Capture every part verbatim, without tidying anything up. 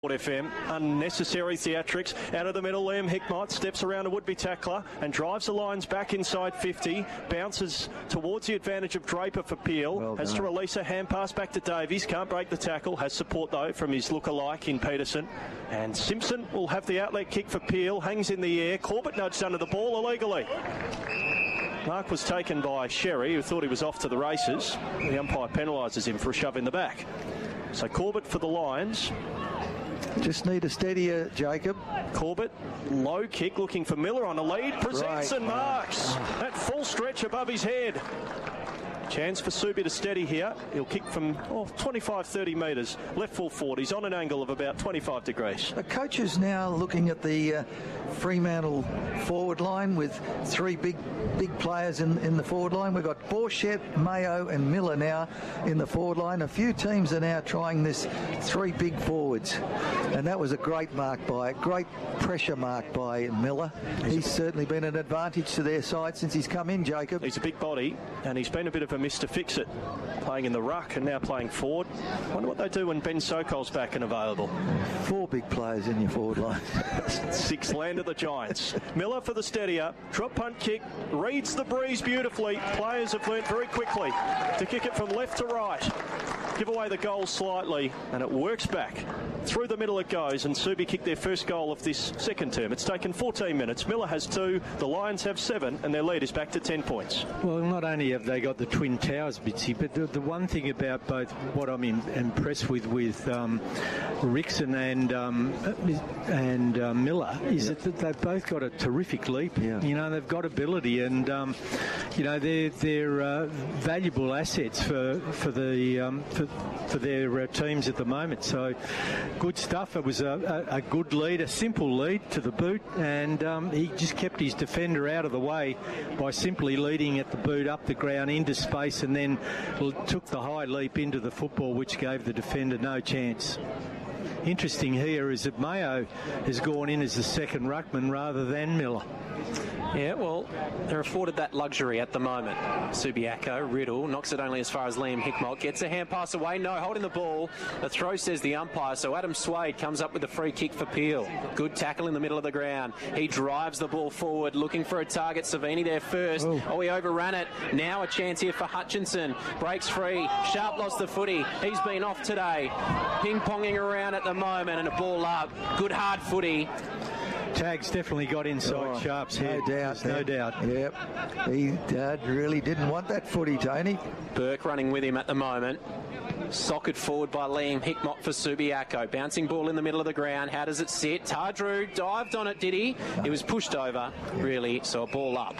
F M, unnecessary theatrics. Out of the middle, Liam Hickmott steps around a would-be tackler and drives the lines back inside fifty. Bounces towards the advantage of Draper for Peel. Well has to release a hand pass back to Davies. Can't break the tackle. Has support, though, from his look-alike in Peterson. And Simpson will have the outlet kick for Peel. Hangs in the air. Corbett nudged under the ball illegally. Mark was taken by Sherry, who thought he was off to the races. The umpire penalises him for a shove in the back. So Corbett for the Lions. Just need a steadier, Jacob. Corbett, low kick, looking for Miller on a lead. Presents right. and marks. That full stretch above his head. Chance for Subi to steady here. He'll kick from oh, twenty-five, thirty metres. Left full forward. He's on an angle of about twenty-five degrees. The coach is now looking at the uh, Fremantle forward line with three big big players in, in the forward line. We've got Borchett, Mayo and Miller now in the forward line. A few teams are now trying this three big forwards. And that was a great mark by, great pressure mark by Miller. He's certainly been an advantage to their side since he's come in, Jacob. He's a big body and he's been a bit of a Mister Fix-It, playing in the ruck and now playing forward. Wonder what they do when Ben Sokol's back and available. Four big players in your forward line. Six land of the Giants. Miller for the steadier. Drop punt kick. Reads the breeze beautifully. Players have learnt very quickly to kick it from left to right. Give away the goal slightly and it works back. Through the middle it goes, and Subi kicked their first goal of this second term. It's taken fourteen minutes. Miller has two, the Lions have seven, and their lead is back to ten points. Well, not only have they got the Twin Towers, Bitsy, but the, the one thing about both, what I'm in, impressed with with um, Rickson and um, and uh, Miller is yep. that they've both got a terrific leap. Yeah. You know, they've got ability, and um, you know they're they're uh, valuable assets for for the um, for, for their uh, teams at the moment. So. Good stuff. It was a, a, a good lead, a simple lead to the boot, and um, he just kept his defender out of the way by simply leading at the boot up the ground into space, and then took the high leap into the football, which gave the defender no chance. Interesting here is that Mayo has gone in as the second ruckman rather than Miller. Yeah, well, they're afforded that luxury at the moment. Subiaco, Riddle, knocks it only as far as Liam Hickmott. Gets a hand pass away. No, holding the ball. The throw, says the umpire. So Adam Swade comes up with a free kick for Peel. Good tackle in the middle of the ground. He drives the ball forward, looking for a target. Savini there first. Oh, oh he overran it. Now a chance here for Hutchinson. Breaks free. Sharp lost the footy. He's been off today. Ping-ponging around at the moment and a ball up. Good hard footy. Tag's definitely got inside oh, Sharp's head. No doubt. There's no doubt. Yep. He uh, really didn't want that footy, Tony. Burke running with him at the moment. Socked forward by Liam Hickmott for Subiaco. Bouncing ball in the middle of the ground. How does it sit? Tardrew dived on it, did he? He was pushed over, really, so a ball up.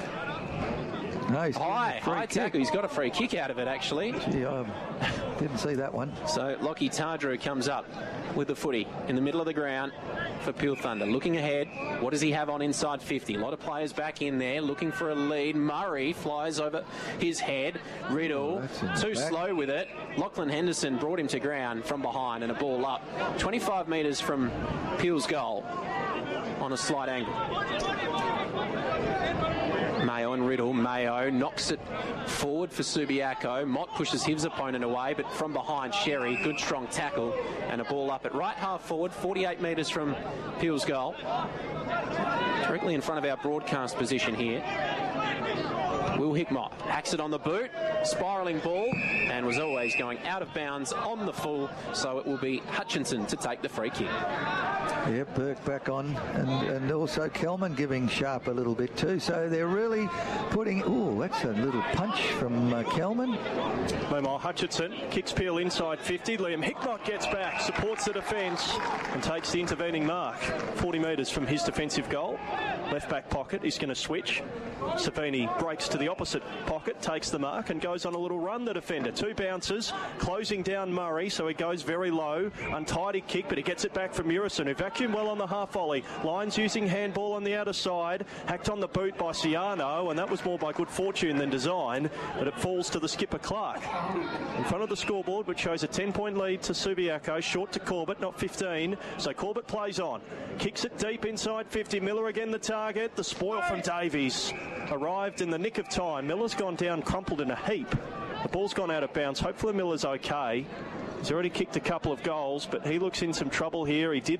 No, he's high, high tackle. He's got a free kick out of it, actually. Gee, I didn't see that one. So Lockie Tardrew comes up with the footy in the middle of the ground for Peel Thunder. Looking ahead, what does he have on inside fifty? A lot of players back in there looking for a lead. Murray flies over his head. Riddle, oh, too back. slow with it. Lachlan Henderson brought him to ground from behind and a ball up. twenty-five metres from Peel's goal on a slight angle. Mayo and Riddle. Mayo knocks it forward for Subiaco. Mott pushes his opponent away, but from behind, Sherry, good strong tackle, and a ball up at right half forward, forty-eight metres from Peel's goal. Directly in front of our broadcast position here. Will Hickmott hacks it on the boot, spiralling ball, and was always going out of bounds on the full, so it will be Hutchinson to take the free kick. Yeah, Burke back on, and, and also Kelman giving Sharp a little bit too. So they're really putting... Oh, that's a little punch from uh, Kelman. Meanwhile, Hutchinson kicks Peel inside fifty. Liam Hickmott gets back, supports the defence, and takes the intervening mark. forty metres from his defensive goal. Left back pocket, he's going to switch. Savini breaks to the opposite pocket, takes the mark, and goes on a little run, the defender. Two bounces, closing down Murray, so he goes very low. Untidy kick, but he gets it back from Murison, who vacuumed well on the half volley. Lions using handball on the outer side. Hacked on the boot by Ciano, and that was more by good fortune than design, but it falls to the skipper Clark. In front of the scoreboard, which shows a ten-point lead to Subiaco, short to Corbett, not fifteen. So Corbett plays on. Kicks it deep inside fifty. Miller again the target. The spoil from Davies arrived in the nick of time. Miller's gone down, crumpled in a heap. The ball's gone out of bounds. Hopefully Miller's okay. He's already kicked a couple of goals, but he looks in some trouble here. He did